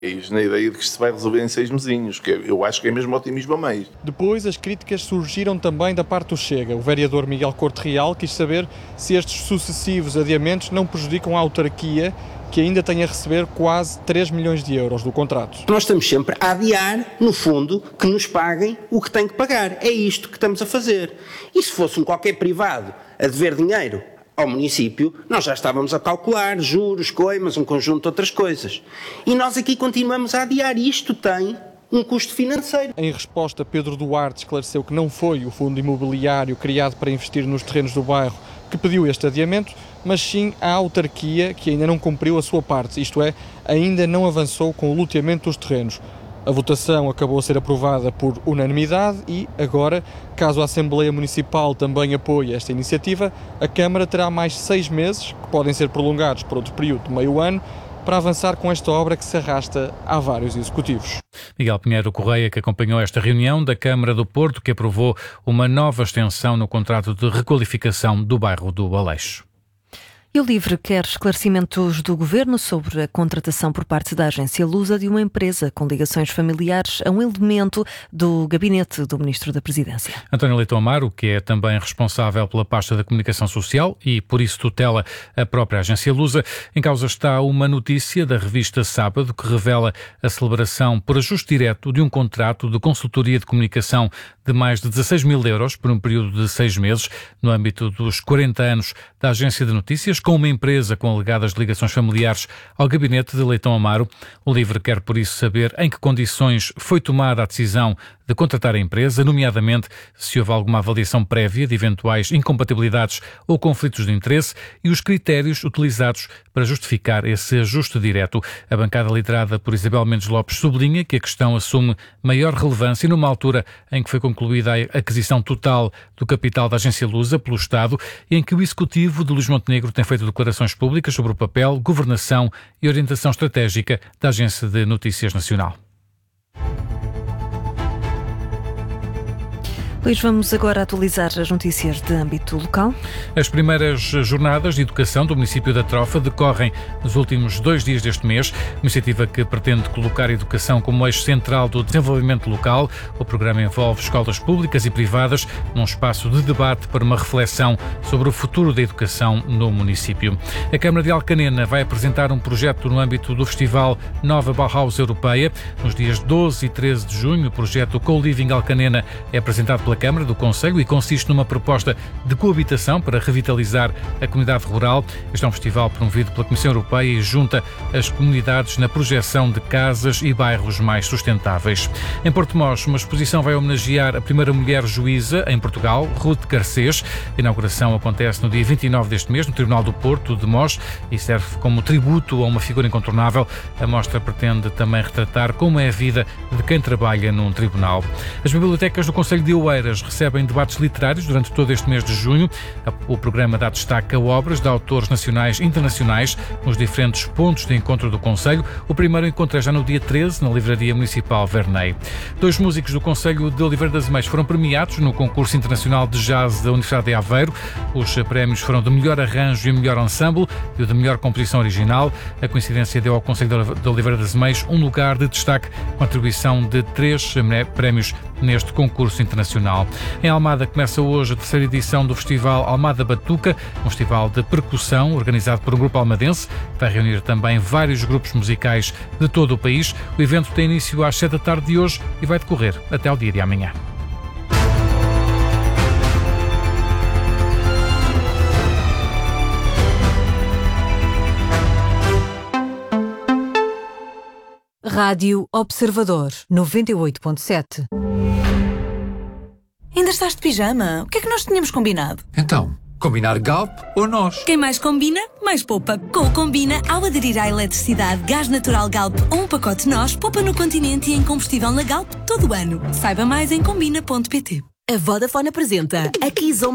na ideia de que isto se vai resolver em 6 mesinhos, que eu acho que é mesmo otimismo a meio. Depois, as críticas surgiram também da parte do Chega. O vereador Miguel Corte Real quis saber se estes sucessivos adiamentos não prejudicam a autarquia, que ainda tem a receber quase 3 milhões de euros do contrato. Nós estamos sempre a adiar, no fundo, que nos paguem o que têm que pagar. É isto que estamos a fazer. E se fosse qualquer privado a dever dinheiro ao município, nós já estávamos a calcular juros, coimas, um conjunto de outras coisas. E nós aqui continuamos a adiar. E isto tem um custo financeiro. Em resposta, Pedro Duarte esclareceu que não foi o fundo imobiliário criado para investir nos terrenos do bairro que pediu este adiamento, mas sim a autarquia, que ainda não cumpriu a sua parte, isto é, ainda não avançou com o loteamento dos terrenos. A votação acabou a ser aprovada por unanimidade e, agora, caso a Assembleia Municipal também apoie esta iniciativa, a Câmara terá mais 6 meses, que podem ser prolongados por outro período de meio ano, para avançar com esta obra que se arrasta há vários executivos. Miguel Pinheiro Correia, que acompanhou esta reunião da Câmara do Porto, que aprovou uma nova extensão no contrato de requalificação do bairro do Aleixo. E o LIVRE quer esclarecimentos do Governo sobre a contratação por parte da agência Lusa de uma empresa com ligações familiares a um elemento do gabinete do Ministro da Presidência. António Leitão Amaro, que é também responsável pela pasta da comunicação social e por isso tutela a própria agência Lusa, em causa está uma notícia da revista Sábado que revela a celebração por ajuste direto de um contrato de consultoria de comunicação de mais de 16 mil euros por um período de 6 meses no âmbito dos 40 anos da agência de notícias, com uma empresa com alegadas ligações familiares ao gabinete de Leitão Amaro. O LIVRE quer por isso saber em que condições foi tomada a decisão de contratar a empresa, nomeadamente se houve alguma avaliação prévia de eventuais incompatibilidades ou conflitos de interesse e os critérios utilizados para justificar esse ajuste direto. A bancada liderada por Isabel Mendes Lopes sublinha que a questão assume maior relevância numa altura em que foi concluída a aquisição total do capital da agência Lusa pelo Estado e em que o executivo de Luís Montenegro tem feito declarações públicas sobre o papel, governação e orientação estratégica da Agência de Notícias Nacional. Luís, vamos agora atualizar as notícias de âmbito local. As primeiras jornadas de educação do município da Trofa decorrem nos últimos 2 dias deste mês, iniciativa que pretende colocar a educação como eixo central do desenvolvimento local. O programa envolve escolas públicas e privadas num espaço de debate para uma reflexão sobre o futuro da educação no município. A Câmara de Alcanena vai apresentar um projeto no âmbito do festival Nova Bauhaus Europeia. Nos dias 12 e 13 de junho, o projeto Co-Living Alcanena é apresentado pela Câmara do Concelho e consiste numa proposta de coabitação para revitalizar a comunidade rural. Este é um festival promovido pela Comissão Europeia e junta as comunidades na projeção de casas e bairros mais sustentáveis. Em Portimós, uma exposição vai homenagear a primeira mulher juíza em Portugal, Ruth Garcês. A inauguração acontece no dia 29 deste mês, no Tribunal do Porto de Mós, e serve como tributo a uma figura incontornável. A mostra pretende também retratar como é a vida de quem trabalha num tribunal. As bibliotecas do Concelho de Oeiras recebem debates literários durante todo este mês de junho. O programa dá destaque a obras de autores nacionais e internacionais nos diferentes pontos de encontro do Concelho. O primeiro encontro é já no dia 13, na Livraria Municipal Vernei. 2 músicos do Concelho de Oliveira das Meias foram premiados no concurso internacional de jazz da Universidade de Aveiro. Os prémios foram de melhor arranjo e melhor ensemble e o de melhor composição original. A coincidência deu ao Concelho de Oliveira das Meias um lugar de destaque com a atribuição de 3 prémios neste concurso internacional. Em Almada começa hoje a 3ª edição do Festival Almada Batuca, um festival de percussão organizado por um grupo almadense. Vai reunir também vários grupos musicais de todo o país. O evento tem início às 7 da tarde de hoje e vai decorrer até ao dia de amanhã. Rádio Observador 98.7. Ainda estás de pijama? O que é que nós tínhamos combinado? Então, combinar Galp ou nós? Quem mais combina, mais poupa. Com o Combina, ao aderir à eletricidade, gás natural Galp ou um pacote nós, poupa no Continente e em combustível na Galp todo o ano. Saiba mais em combina.pt. A Vodafone apresenta a Kizom